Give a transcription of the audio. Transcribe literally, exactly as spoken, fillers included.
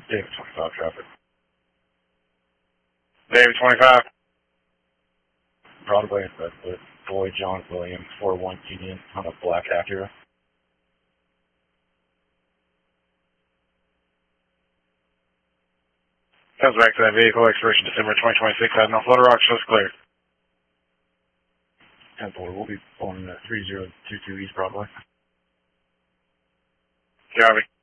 David twenty-five traffic. David twenty-five. Broadway, Redwood, Boy John Williams, four one Union on a black Acura. Comes back to that vehicle, expiration December twenty twenty-six, had no floater rock, shows clear. ten four, we'll be on uh, three zero two two East Broadway. Copy.